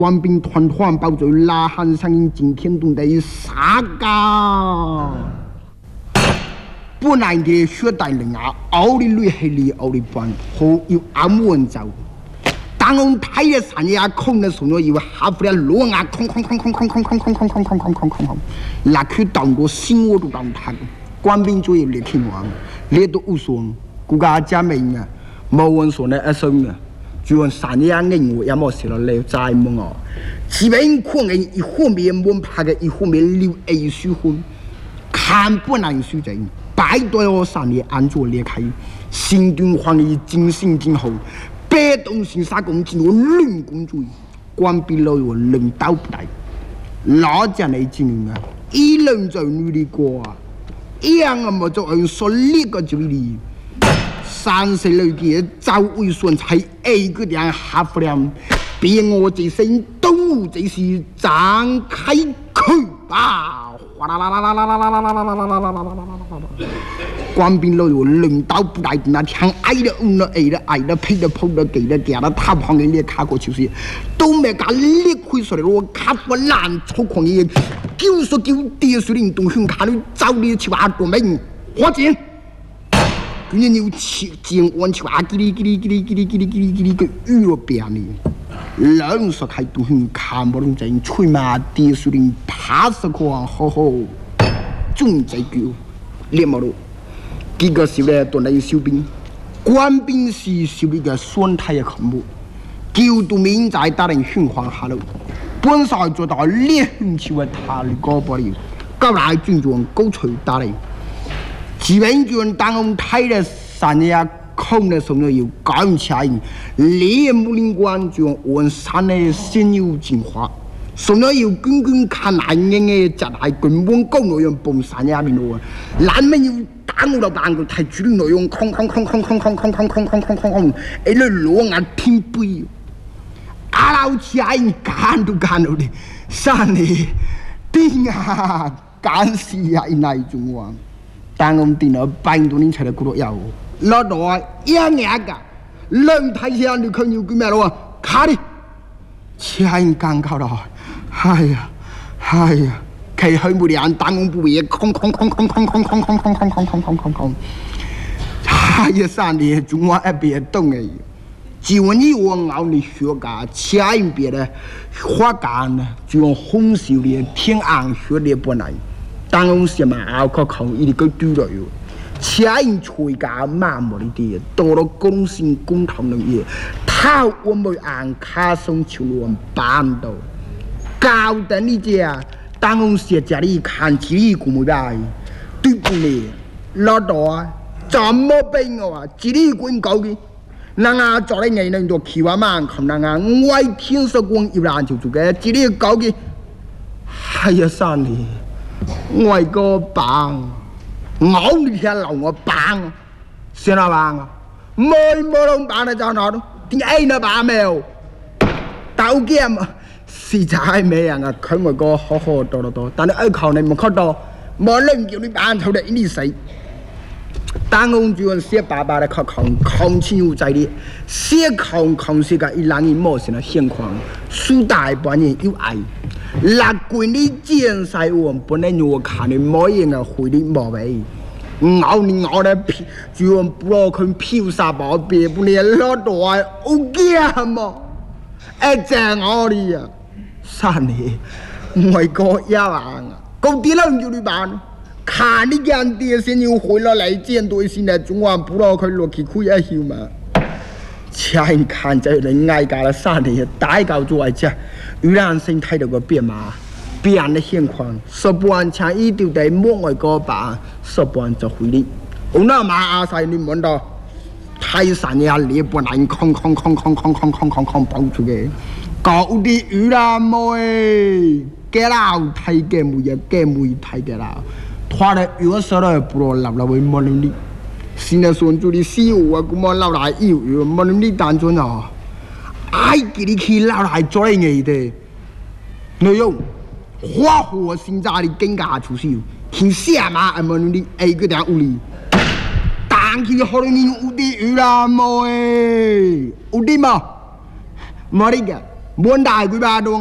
官兵团团包围，呐喊声音惊天动地，杀噶！本来的血带人啊，熬的泪黑里熬的半，后又安稳走。当我太的山呀，空的时候又哈不了路啊，空，那去当个心我都当他，官兵左右列去玩，列都无所，国家家民啊，冇人说呢一生啊。就用山呀硬我也冇写了来在梦哦，基本可能一方面门拍的，一方面留艺术婚，看不难书证，拜托我山里安坐裂开，新敦煌的精心今后，北东新沙公进入人工主义，官兵老有人道不来，老家的精啊，一人就女的过啊，一样啊么就按说那个就里。30岁的早为顺才一个点哈不了，别我这身动物这是张开口吧，哗啦啦啦啦啦啦啦啦啦啦啦啦啦啦啦！官兵老有领导不来那天挨的挨的配的碰的给的点了，他旁边也看过就是都没敢立亏说的我看不烂粗狂的919跌水林东雄看你早的去把多门花钱。今年有7万去哇，叽哩个雨落边哩，人说开东很看不懂真，吹嘛跌水林怕死狂，好总在叫连毛路，几个小的都来小兵，官兵是小一个酸态的恐怖，救都民在打人循环下路，本少做到连球的他的高不了，搞来军装狗吹打人。基本军当我们台的山呀空的时候有高起来，猎木林关就问山的先有进化，所以有滚看难人的夹来根本够内容崩山呀的咯，难没有当了当个太主内容空，哎那罗啊挺背，阿老起来干都干了的，山的顶啊干死呀那一种啊。当我们定了100多年才的古罗药，老多一年个，人太像你看牛鬼咩咯？卡的，钱刚搞了，哎呀，开很不良，当我们不也空，哎呀，山里中华一边懂哎，就你我熬的学家，钱别的花干呢，就用红袖的天安学的不来。当我什么熬考考一个丢了哟，钱吹家满目的地，到了公信公堂能业，他我们按卡松求论办到，搞得你家当我写家里看起来古木来，对不对？老多啊，怎么办啊？这里滚高的，那啊做的人人都气话嘛，看那啊，我天色光一然就做个，这里高的，哎呀山里。外国棒，我你天老我棒，谁那棒啊？没弄棒的在哪都，点爱那棒没有？刀剑嘛，实在没人啊，看我个好多，但你爱考你没看到，没人叫你棒头的你谁？当我就用写爸爸的考清有在的，写考是个一人一模型的现况，苏大半年有爱。那归你见晒我本来我看你冇嘢啊，回你冇位，咬的皮，就用不落去飘沙包别不你老多啊，好惊嘛！哎，正我哋啊，山里外国一万啊，高啲人叫你辦，看你間啲先要回落嚟見對先嚟，中華不落去落去開一竅嘛。錢看在人愛家的山里，大搞做一隻。越南生態度個變嘛，變的現況，說不完錢一丟在莫外國吧，說不完就回嚟。我那馬阿塞你問到，泰山呀你不能空包出嘅，搞啲越南妹，給老太嘅妹太嘅啦，他的有時候不如留為莫能力，現在說做啲事我咁麼留來要莫能力單純啊。ai kỹ đi khi lao lại cho anh nghề thì nội dung hoa hồ sinh ra đi kinh cả chủ siêu khi xe mà anh mà đi ai cái đàn uli tang khi họ đi uli ula mồi uli mà đi cái muốn đại quý bà đồ